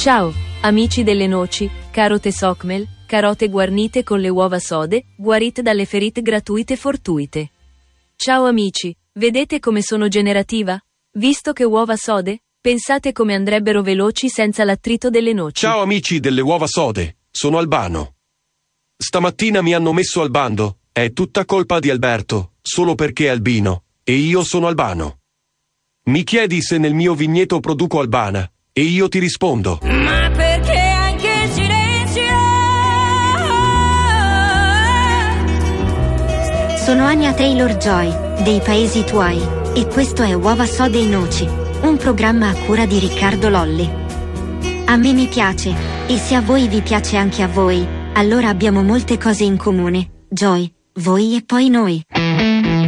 Ciao, amici delle noci, carote Sokmel, carote guarnite con le uova sode, guarite dalle ferite gratuite fortuite. Ciao amici, vedete come sono generativa? Visto che uova sode? Pensate come andrebbero veloci senza l'attrito delle noci. Ciao amici delle uova sode, sono Albano. Stamattina mi hanno messo al bando, è tutta colpa di Alberto, solo perché è albino, e io sono albano. Mi chiedi se nel mio vigneto produco albana, e io ti rispondo: ma perché anche il silenzio? Sono Anya Taylor-Joy, dei Paesi Tuoi, e questo è Uova Sode e Noci, un programma a cura di Riccardo Lolli. A me mi piace, e se a voi vi piace anche a voi, allora abbiamo molte cose in comune, Joy, voi e poi noi.